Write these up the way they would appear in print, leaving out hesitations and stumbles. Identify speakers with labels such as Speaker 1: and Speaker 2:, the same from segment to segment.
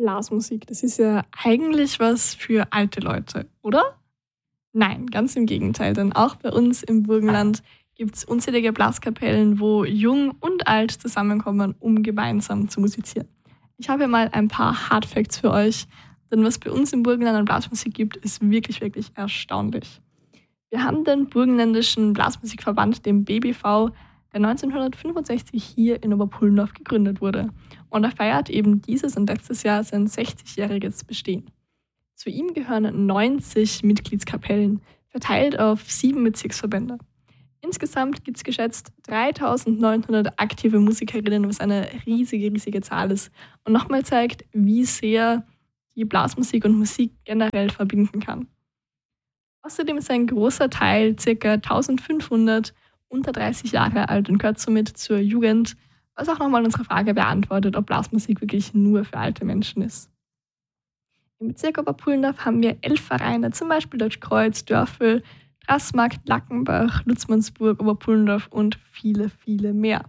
Speaker 1: Blasmusik, das ist ja eigentlich was für alte Leute, oder? Nein, ganz im Gegenteil, denn auch bei uns im Burgenland gibt es unzählige Blaskapellen, wo Jung und Alt zusammenkommen, um gemeinsam zu musizieren. Ich habe hier mal ein paar Hardfacts für euch, denn was bei uns im Burgenland an Blasmusik gibt, ist wirklich, wirklich erstaunlich. Wir haben den Burgenländischen Blasmusikverband, den BBV, der 1965 hier in Oberpullendorf gegründet wurde. Und er feiert eben dieses und letztes Jahr sein 60-jähriges Bestehen. Zu ihm gehören 90 Mitgliedskapellen, verteilt auf 7 Bezirksverbände. Insgesamt gibt es geschätzt 3.900 aktive Musikerinnen, was eine riesige, riesige Zahl ist. Und nochmal zeigt, wie sehr die Blasmusik und Musik generell verbinden kann. Außerdem ist ein großer Teil, ca. 1500, unter 30 Jahre alt und gehört somit zur Jugend, was auch nochmal unsere Frage beantwortet, ob Blasmusik wirklich nur für alte Menschen ist. Im Bezirk Oberpullendorf haben wir 11 Vereine, zum Beispiel Deutschkreuz, Dörfel, Straßmarkt, Lackenbach, Lutzmannsburg, Oberpullendorf und viele, viele mehr.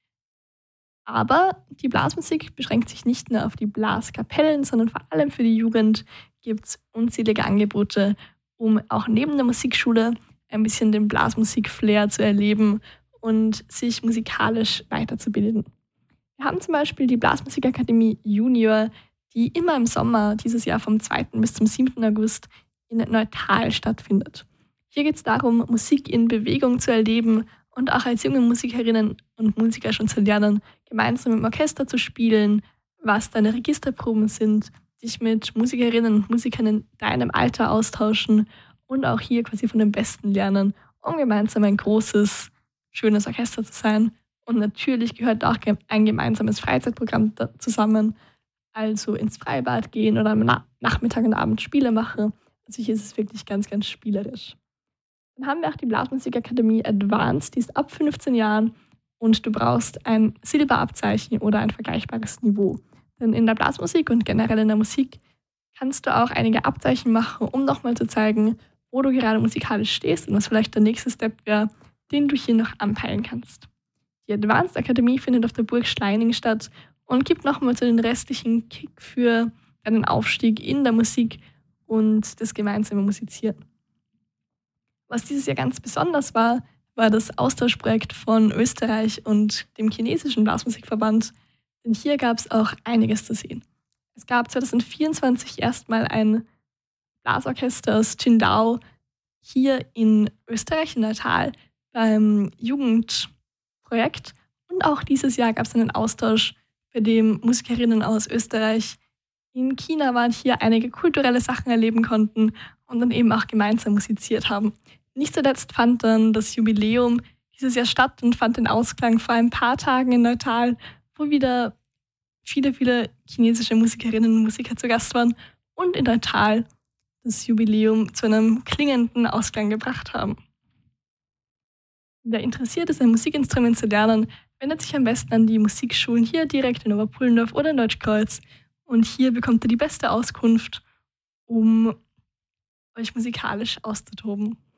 Speaker 1: Aber die Blasmusik beschränkt sich nicht nur auf die Blaskapellen, sondern vor allem für die Jugend gibt es unzählige Angebote, um auch neben der Musikschule ein bisschen den Blasmusik-Flair zu erleben und sich musikalisch weiterzubilden. Wir haben zum Beispiel die Blasmusikakademie Junior, die immer im Sommer, dieses Jahr vom 2. bis zum 7. August in Neutal stattfindet. Hier geht es darum, Musik in Bewegung zu erleben und auch als junge Musikerinnen und Musiker schon zu lernen, gemeinsam im Orchester zu spielen, was deine Registerproben sind, dich mit Musikerinnen und Musikern in deinem Alter austauschen und auch hier quasi von den Besten lernen, um gemeinsam ein großes, schönes Orchester zu sein. Und natürlich gehört auch ein gemeinsames Freizeitprogramm zusammen, also ins Freibad gehen oder am Nachmittag und Abend Spiele machen. Also hier ist es wirklich ganz, ganz spielerisch. Dann haben wir auch die Blasmusikakademie Advanced, die ist ab 15 Jahren und du brauchst ein Silberabzeichen oder ein vergleichbares Niveau. Denn in der Blasmusik und generell in der Musik kannst du auch einige Abzeichen machen, um nochmal zu zeigen, wo du gerade musikalisch stehst und was vielleicht der nächste Step wäre, den du hier noch anpeilen kannst. Die Advanced Akademie findet auf der Burg Schleining statt und gibt nochmal so den restlichen Kick für deinen Aufstieg in der Musik und das gemeinsame Musizieren. Was dieses Jahr ganz besonders war das Austauschprojekt von Österreich und dem chinesischen Blasmusikverband, denn hier gab es auch einiges zu sehen. Es gab 2024 erstmal ein Blasorchester aus Qingdao hier in Österreich, in Neutal, beim Jugendprojekt. Und auch dieses Jahr gab es einen Austausch, bei dem Musikerinnen aus Österreich in China waren, hier einige kulturelle Sachen erleben konnten und dann eben auch gemeinsam musiziert haben. Nicht zuletzt fand dann das Jubiläum dieses Jahr statt und fand den Ausklang vor ein paar Tagen in Neutal, wo wieder viele, viele chinesische Musikerinnen und Musiker zu Gast waren und in Neutal das Jubiläum zu einem klingenden Ausklang gebracht haben. Wer interessiert ist, ein Musikinstrument zu lernen, wendet sich am besten an die Musikschulen hier direkt in Oberpullendorf oder in Deutschkreuz. Und hier bekommt ihr die beste Auskunft, um euch musikalisch auszutoben.